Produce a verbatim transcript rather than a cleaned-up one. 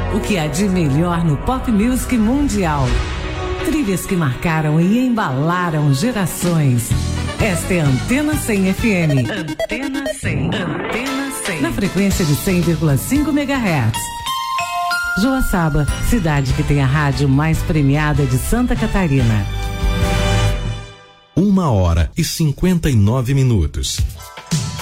O que há de melhor no pop music mundial. Trilhas que marcaram e embalaram gerações. Esta é a Antena cem F M. Antena cem. Antena cem. Na frequência de cem vírgula cinco megahertz. Joaçaba, cidade que tem a rádio mais premiada de Santa Catarina. Uma hora e cinquenta e nove minutos.